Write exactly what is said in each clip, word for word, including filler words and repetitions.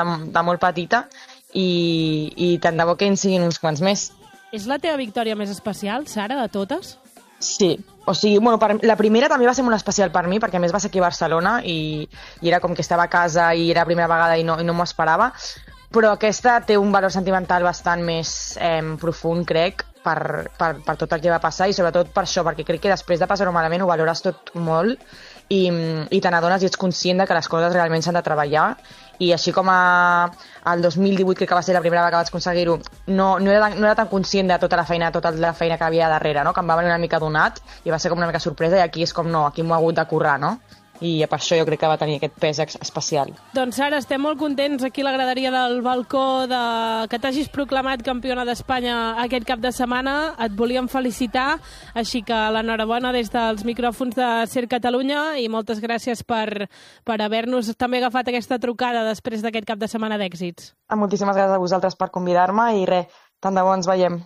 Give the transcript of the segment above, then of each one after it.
de molt petita i, i tant de bo que en siguin uns quants més. És la teva victòria més especial, Sara, de totes? Sí, o sigui, bueno, per, la primera també va ser molt especial per mi, perquè a més va ser aquí a Barcelona i, i era com que estava a casa i era la primera vegada i no, i no m'ho esperava, però aquesta té un valor sentimental bastant més eh, profund, crec, per, per, per tot el que va passar i sobretot per això, perquè crec que després de passar-ho malament ho valores tot molt i, i te n'adones i ets conscient de que les coses realment s'han de treballar i així com a, al dos mil divuit, crec que va ser la primera vegada que vaig aconseguir-ho, no, no, era, no era tan conscient de tota la feina, tota la feina que havia darrere, no? Que em va venir una mica donat i va ser com una mica sorpresa i aquí és com no, aquí m'ho ha hagut de currar, no? I per això jo crec que va tenir aquest pes especial. Doncs Sara, estem molt contents aquí a la graderia del balcó de... que t'hagis proclamat campiona d'Espanya aquest cap de setmana. Et volíem felicitar, així que l'enhorabona des dels micròfons de Ser Catalunya i moltes gràcies per, per haver-nos també agafat aquesta trucada després d'aquest cap de setmana d'èxits. Moltíssimes gràcies a vosaltres per convidar-me i res, tant de bo ens veiem.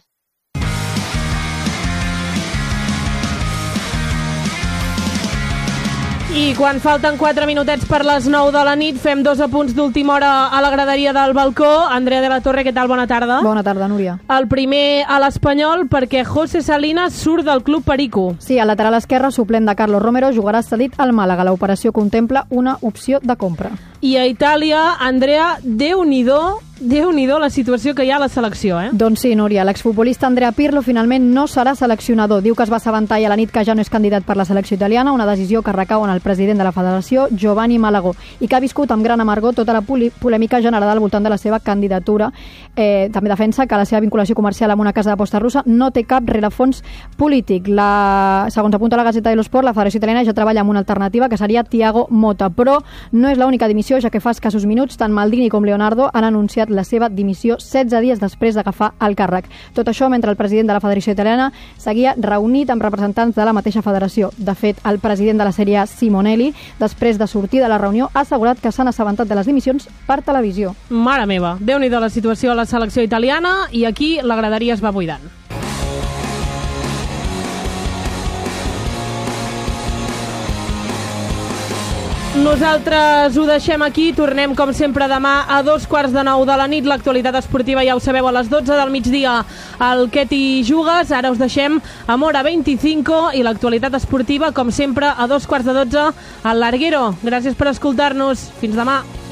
I quan falten quatre minutets per les nou de la nit, fem dos apunts d'última hora a la graderia del balcó. Andrea de la Torre, què tal? Bona tarda. Bona tarda, Núria. El primer a l'Espanyol perquè José Salinas surt del club Perico. Sí, al lateral esquerre, suplent de Carlos Romero, jugarà cedit al Màlaga. L'operació contempla una opció de compra. I a Itàlia, Andrea, Déu-n'hi-do, Déu-n'hi-do la situació que hi ha a la selecció, eh? Doncs sí, Núria, l'exfutbolista Andrea Pirlo finalment no serà seleccionador. Diu que es va assabentar a la nit que ja no és candidat per la selecció italiana, una decisió que recau en el president de la federació, Giovanni Malagó, i que ha viscut amb gran amargor tota la polèmica generada al voltant de la seva candidatura. Eh, també defensa que la seva vinculació comercial amb una casa d'aposta russa no té cap rerefons polític. La... Segons apunta la Gazeta dello Sport, la federació italiana ja treballa amb una alternativa que seria Thiago Motta, però no és l'única dimissió, ja que fa escassos minuts tant Maldini com Leonardo han anunciat la seva dimissió setze dies després d'agafar el càrrec. Tot això mentre el president de la Federació Italiana seguia reunit amb representants de la mateixa federació. De fet, el president de la Sèrie A, Simonelli, després de sortir de la reunió, ha assegurat que s'han assabentat de les dimissions per televisió. Mare meva, Déu-n'hi-do la situació a la selecció italiana i aquí la graderia es va buidant. Nosaltres ho deixem aquí, tornem com sempre demà a dos quarts de nou de la nit. L'actualitat esportiva ja ho sabeu a les dotze del migdia al Què t'hi jugues. Ara us deixem amb Hora vint-i-cinc i l'actualitat esportiva com sempre a dos quarts de dotze al Larguero. Gràcies per escoltar-nos, fins demà.